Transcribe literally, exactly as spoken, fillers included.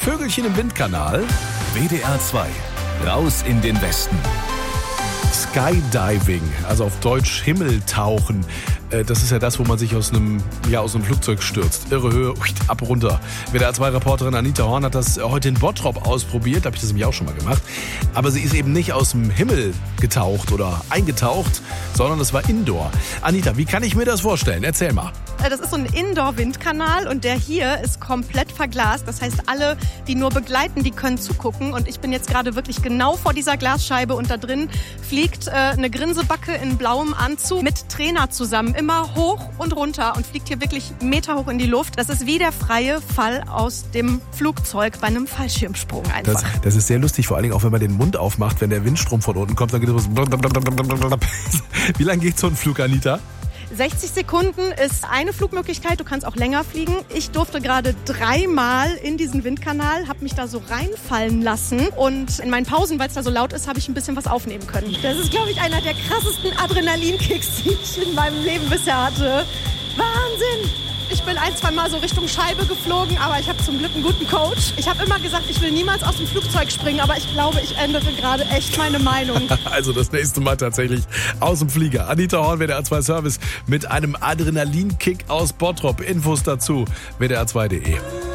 Vögelchen im Windkanal. W D R zwei. Raus in den Westen. Skydiving, also auf Deutsch Himmeltauchen. Das ist ja das, wo man sich aus einem, ja, aus einem Flugzeug stürzt. Irre Höhe, ab runter. W D R zwei Reporterin Anita Horn hat das heute in Bottrop ausprobiert. Da habe ich das nämlich auch schon mal gemacht. Aber sie ist eben nicht aus dem Himmel getaucht oder eingetaucht, sondern das war Indoor. Anita, wie kann ich mir das vorstellen? Erzähl mal. Das ist so ein Indoor-Windkanal und der hier ist komplett verglast. Das heißt, alle, die nur begleiten, die können zugucken. Und ich bin jetzt gerade wirklich genau vor dieser Glasscheibe und da drin fliegt äh, eine Grinsebacke in blauem Anzug mit Trainer zusammen. Immer hoch und runter und fliegt hier wirklich meterhoch in die Luft. Das ist wie der freie Fall aus dem Flugzeug bei einem Fallschirmsprung einfach. Das, das ist sehr lustig, vor allen Dingen auch, wenn man den Mund aufmacht, wenn der Windstrom von unten kommt, dann geht es so. Wie lange geht so ein Flug, Anita? sechzig Sekunden ist eine Flugmöglichkeit, du kannst auch länger fliegen. Ich durfte gerade dreimal in diesen Windkanal, habe mich da so reinfallen lassen und in meinen Pausen, weil es da so laut ist, habe ich ein bisschen was aufnehmen können. Das ist, glaube ich, einer der krassesten Adrenalinkicks, die ich in meinem Leben bisher hatte. Wahnsinn! Ich bin ein, zwei Mal so Richtung Scheibe geflogen, aber ich habe zum Glück einen guten Coach. Ich habe immer gesagt, ich will niemals aus dem Flugzeug springen, aber ich glaube, ich ändere gerade echt meine Meinung. Also das nächste Mal tatsächlich aus dem Flieger. Anita Horn, W D R zwei Service mit einem Adrenalinkick aus Bottrop. Infos dazu w d r zwei punkt de.